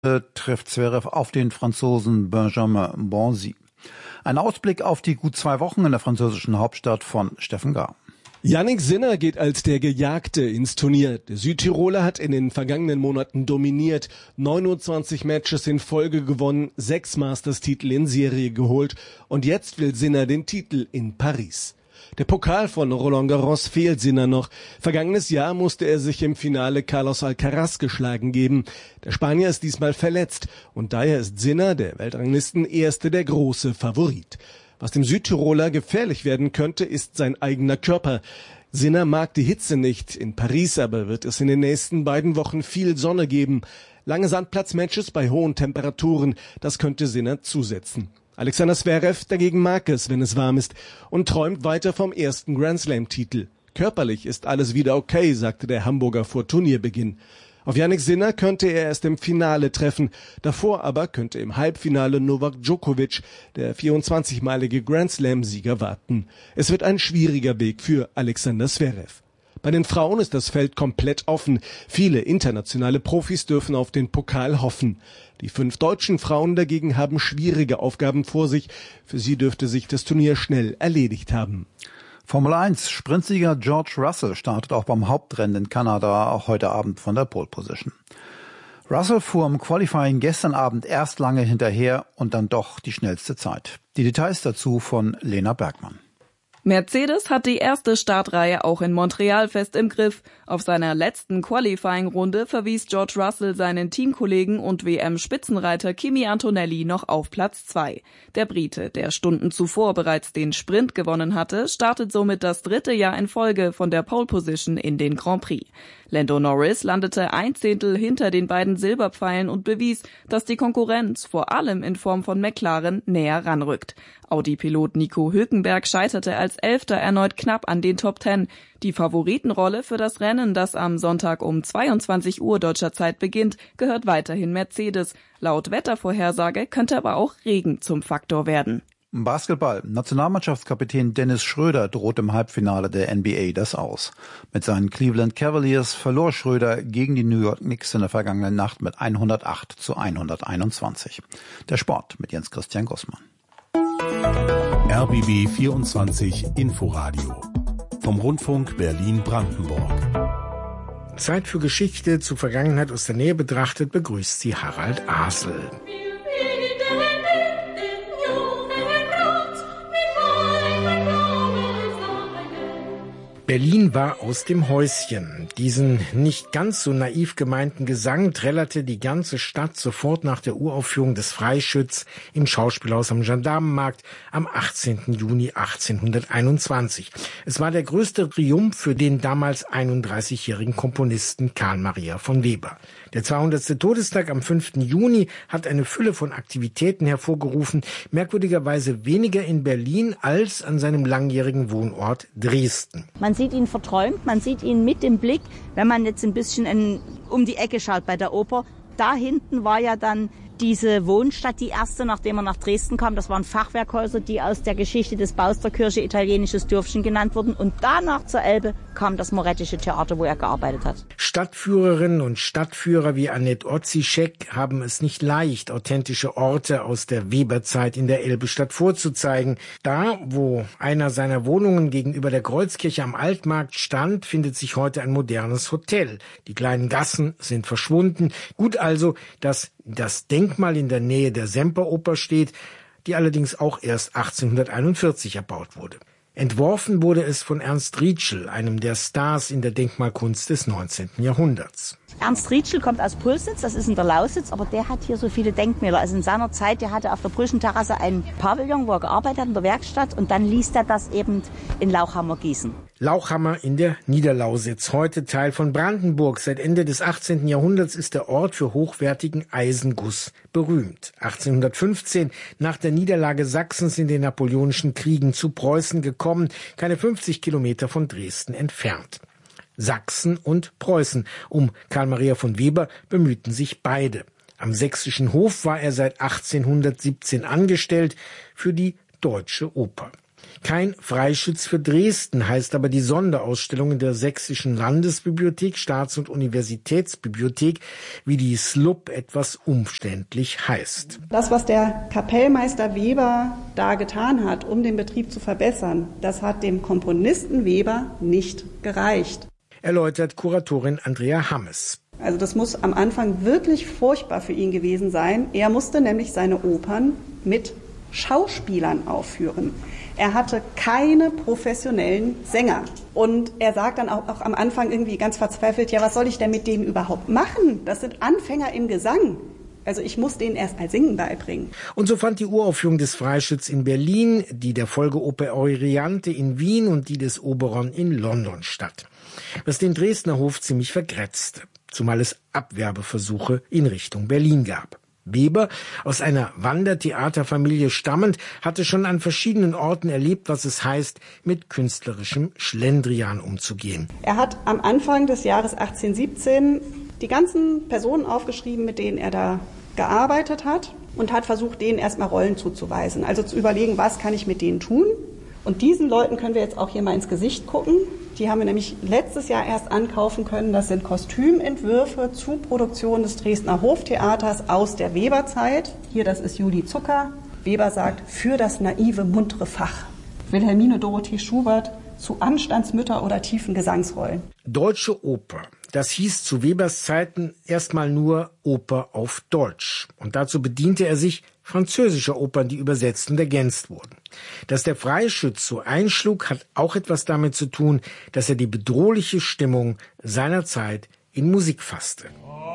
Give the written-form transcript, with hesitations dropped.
trifft Zverev auf den Franzosen Benjamin Bonzi. Ein Ausblick auf die gut 2 Wochen in der französischen Hauptstadt von Steffen Gar. Jannik Sinner geht als der Gejagte ins Turnier. Der Südtiroler hat in den vergangenen Monaten dominiert, 29 Matches in Folge gewonnen, 6 Masters-Titel in Serie geholt und jetzt will Sinner den Titel in Paris. Der Pokal von Roland Garros fehlt Sinner noch. Vergangenes Jahr musste er sich im Finale Carlos Alcaraz geschlagen geben. Der Spanier ist diesmal verletzt und daher ist Sinner, der Weltranglisten-Erste, der große Favorit. Was dem Südtiroler gefährlich werden könnte, ist sein eigener Körper. Sinner mag die Hitze nicht. In Paris aber wird es in den nächsten beiden Wochen viel Sonne geben. Lange Sandplatzmatches bei hohen Temperaturen, das könnte Sinner zusetzen. Alexander Zverev dagegen mag es, wenn es warm ist und träumt weiter vom ersten Grand-Slam-Titel. Körperlich ist alles wieder okay, sagte der Hamburger vor Turnierbeginn. Auf Jannik Sinner könnte er erst im Finale treffen. Davor aber könnte im Halbfinale Novak Djokovic, der 24-malige Grand-Slam-Sieger, warten. Es wird ein schwieriger Weg für Alexander Zverev. Bei den Frauen ist das Feld komplett offen. Viele internationale Profis dürfen auf den Pokal hoffen. Die 5 deutschen Frauen dagegen haben schwierige Aufgaben vor sich. Für sie dürfte sich das Turnier schnell erledigt haben. Formel 1 Sprintsieger George Russell startet auch beim Hauptrennen in Kanada auch heute Abend von der Pole Position. Russell fuhr im Qualifying gestern Abend erst lange hinterher und dann doch die schnellste Zeit. Die Details dazu von Lena Bergmann. Mercedes hat die erste Startreihe auch in Montreal fest im Griff. Auf seiner letzten Qualifying-Runde verwies George Russell seinen Teamkollegen und WM-Spitzenreiter Kimi Antonelli noch auf Platz 2. Der Brite, der Stunden zuvor bereits den Sprint gewonnen hatte, startet somit das 3. Jahr in Folge von der Pole Position in den Grand Prix. Lando Norris landete 1/10 hinter den beiden Silberpfeilen und bewies, dass die Konkurrenz vor allem in Form von McLaren näher ranrückt. Audi-Pilot Nico Hülkenberg scheiterte als 11. erneut knapp an den Top 10. Die Favoritenrolle für das Rennen, das am Sonntag um 22 Uhr deutscher Zeit beginnt, gehört weiterhin Mercedes. Laut Wettervorhersage könnte aber auch Regen zum Faktor werden. Basketball. Nationalmannschaftskapitän Dennis Schröder droht im Halbfinale der NBA das Aus. Mit seinen Cleveland Cavaliers verlor Schröder gegen die New York Knicks in der vergangenen Nacht mit 108-121. Der Sport mit Jens Christian Gossmann. RBB 24 Inforadio vom Rundfunk Berlin-Brandenburg. Zeit für Geschichte zur Vergangenheit aus der Nähe betrachtet, begrüßt sie Harald Asel. Berlin war aus dem Häuschen. Diesen nicht ganz so naiv gemeinten Gesang trällerte die ganze Stadt sofort nach der Uraufführung des Freischütz im Schauspielhaus am Gendarmenmarkt am 18. Juni 1821. Es war der größte Triumph für den damals 31-jährigen Komponisten Carl Maria von Weber. Der 200. Todestag am 5. Juni hat eine Fülle von Aktivitäten hervorgerufen, merkwürdigerweise weniger in Berlin als an seinem langjährigen Wohnort Dresden. Man sieht ihn verträumt, man sieht ihn mit dem Blick, wenn man jetzt ein bisschen um die Ecke schaut bei der Oper. Da hinten war ja dann diese Wohnstadt, die erste, nachdem er nach Dresden kam. Das waren Fachwerkhäuser, die aus der Geschichte des Baus der Kirche italienisches Dörfchen genannt wurden. Und danach zur Elbe kam das Morettische Theater, wo er gearbeitet hat. Stadtführerinnen und Stadtführer wie Annette Ozischek haben es nicht leicht, authentische Orte aus der Weberzeit in der Elbestadt vorzuzeigen. Da, wo einer seiner Wohnungen gegenüber der Kreuzkirche am Altmarkt stand, findet sich heute ein modernes Hotel. Die kleinen Gassen sind verschwunden. Gut also, dass das Denkmal in der Nähe der Semperoper steht, die allerdings auch erst 1841 erbaut wurde. Entworfen wurde es von Ernst Rietschel, einem der Stars in der Denkmalkunst des 19. Jahrhunderts. Ernst Rietschel kommt aus Pulsnitz, das ist in der Lausitz, aber der hat hier so viele Denkmäler. Also in seiner Zeit, der hatte auf der Brüschenterrasse einen Pavillon, wo er gearbeitet hat in der Werkstatt, und dann ließ er das eben in Lauchhammer gießen. Lauchhammer in der Niederlausitz, heute Teil von Brandenburg. Seit Ende des 18. Jahrhunderts ist der Ort für hochwertigen Eisenguss berühmt. 1815, nach der Niederlage Sachsens in den Napoleonischen Kriegen, zu Preußen gekommen, keine 50 Kilometer von Dresden entfernt. Sachsen und Preußen. Um Carl Maria von Weber bemühten sich beide. Am sächsischen Hof war er seit 1817 angestellt für die Deutsche Oper. Kein Freischütz für Dresden heißt aber die Sonderausstellung in der Sächsischen Landesbibliothek, Staats- und Universitätsbibliothek, wie die SLUB etwas umständlich heißt. Das, was der Kapellmeister Weber da getan hat, um den Betrieb zu verbessern, das hat dem Komponisten Weber nicht gereicht. Erläutert Kuratorin Andrea Hammes. Also das muss am Anfang wirklich furchtbar für ihn gewesen sein. Er musste nämlich seine Opern mit Schauspielern aufführen. Er hatte keine professionellen Sänger. Und er sagt dann auch am Anfang irgendwie ganz verzweifelt, ja, was soll ich denn mit denen überhaupt machen? Das sind Anfänger im Gesang. Also ich muss denen erst mal Singen beibringen. Und so fand die Uraufführung des Freischütz in Berlin, die der Folgeoper Euryanthe in Wien und die des Oberon in London statt. Was den Dresdner Hof ziemlich vergrätzte, zumal es Abwerbeversuche in Richtung Berlin gab. Weber, aus einer Wandertheaterfamilie stammend, hatte schon an verschiedenen Orten erlebt, was es heißt, mit künstlerischem Schlendrian umzugehen. Er hat am Anfang des Jahres 1817 die ganzen Personen aufgeschrieben, mit denen er da gearbeitet hat und hat versucht, denen erstmal Rollen zuzuweisen. Also zu überlegen, was kann ich mit denen tun? Und diesen Leuten können wir jetzt auch hier mal ins Gesicht gucken. Die haben wir nämlich letztes Jahr erst ankaufen können. Das sind Kostümentwürfe zu Produktionen des Dresdner Hoftheaters aus der Weberzeit. Hier, das ist Julie Zucker. Weber sagt, für das naive, muntere Fach. Wilhelmine Dorothee Schubert zu Anstandsmütter oder tiefen Gesangsrollen. Deutsche Oper. Das hieß zu Webers Zeiten erstmal nur Oper auf Deutsch. Und dazu bediente er sich französischer Opern, die übersetzt und ergänzt wurden. Dass der Freischütz so einschlug, hat auch etwas damit zu tun, dass er die bedrohliche Stimmung seiner Zeit in Musik fasste.